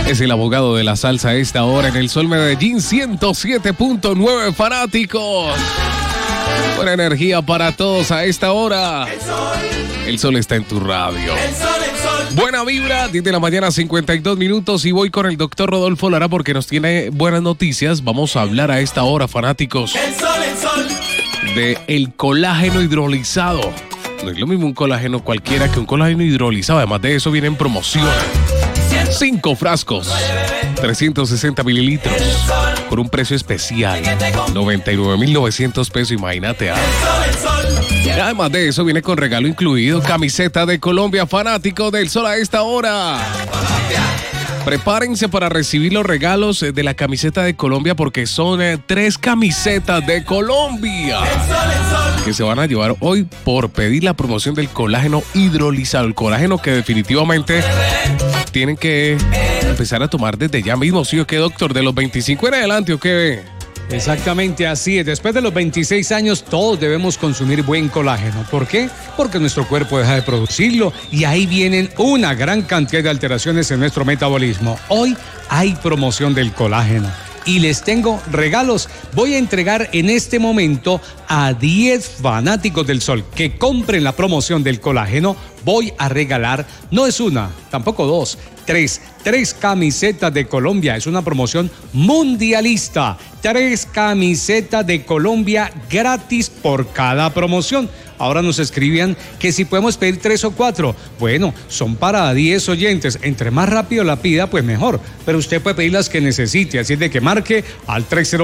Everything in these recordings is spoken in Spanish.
Es el abogado de la salsa a esta hora en el Sol Medellín 107.9, fanáticos. Buena energía para todos a esta hora. El sol está en tu radio. Buena vibra, 10 de la mañana, 52 minutos. Y voy con el doctor Rodolfo Lara porque nos tiene buenas noticias. Vamos a hablar a esta hora, fanáticos, de el colágeno hidrolizado. No es lo mismo un colágeno cualquiera que un colágeno hidrolizado. Además de eso, viene en promoción 5 frascos, 360 mililitros, por un precio especial, 99.900 pesos, imagínate. Y además de eso, viene con regalo incluido, camiseta de Colombia, fanático del sol a esta hora. Prepárense para recibir los regalos de la camiseta de Colombia porque son 3 camisetas de Colombia que se van a llevar hoy por pedir la promoción del colágeno hidrolizado. El colágeno que definitivamente tienen que empezar a tomar desde ya mismo. ¿Sí o qué, doctor? ¿De los 25 en adelante o qué? Exactamente así es. Después de los 26 años todos debemos consumir buen colágeno. ¿Por qué? Porque nuestro cuerpo deja de producirlo y ahí vienen una gran cantidad de alteraciones en nuestro metabolismo. Hoy hay promoción del colágeno y les tengo regalos. Voy a entregar en este momento a 10 fanáticos del sol que compren la promoción del colágeno. Voy a regalar, no es una, tampoco 2, 3 camisetas de Colombia. Es una promoción mundialista. 3 camisetas de Colombia gratis por cada promoción. Ahora nos escribían que si podemos pedir 3 o 4. Bueno, son para 10 oyentes. Entre más rápido la pida, pues mejor. Pero usted puede pedir las que necesite. Así es de que marque al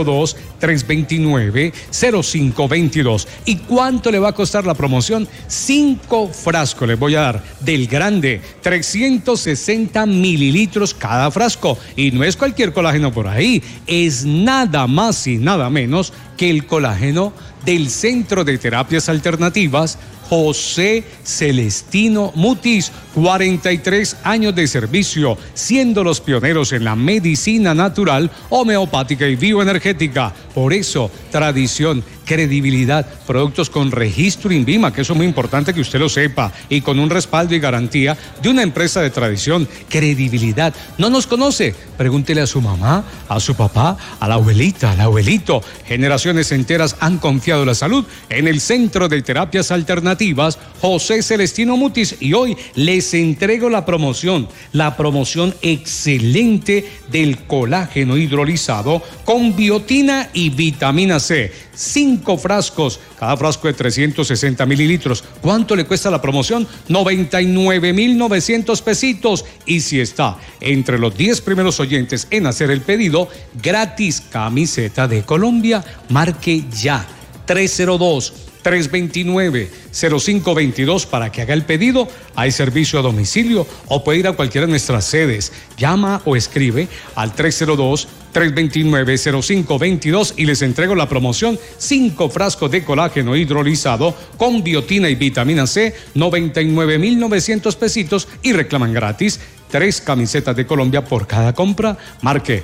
302-329-0522. ¿Y cuánto le va a costar la promoción? 5 frascos les voy a dar. Del grande, 360 mililitros cada frasco. Y no es cualquier colágeno por ahí. Es nada más y nada menos que el colágeno del Centro de Terapias Alternativas José Celestino Mutis, 43 años de servicio, siendo los pioneros en la medicina natural, homeopática y bioenergética. Por eso, tradición, credibilidad, productos con registro INVIMA, que eso es muy importante que usted lo sepa, y con un respaldo y garantía de una empresa de tradición, credibilidad. ¿No nos conoce? Pregúntele a su mamá, a su papá, a la abuelita, al abuelito. Generaciones enteras han confiado la salud en el Centro de Terapias Alternativas José Celestino Mutis, y hoy les entrego la promoción excelente del colágeno hidrolizado con biotina y vitamina C. 5 frascos, cada frasco de 360 mililitros. ¿Cuánto le cuesta la promoción? 99.900 pesitos. Y si está entre los 10 primeros oyentes en hacer el pedido, gratis camiseta de Colombia. Marque ya 302-329-0522 para que haga el pedido. Hay servicio a domicilio o puede ir a cualquiera de nuestras sedes. Llama o escribe al 302-329-0522 y les entrego la promoción: 5 frascos de colágeno hidrolizado con biotina y vitamina C, 99.900 pesitos, y reclaman gratis 3 camisetas de Colombia por cada compra. Marque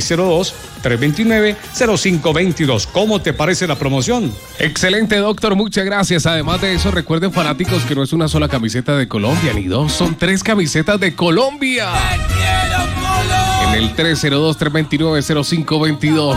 302-329-0522. ¿Cómo te parece la promoción? Excelente, doctor, muchas gracias. Además de eso, recuerden, fanáticos, que no es una sola camiseta de Colombia ni 2, son 3 camisetas de Colombia. En el 302-329-0522.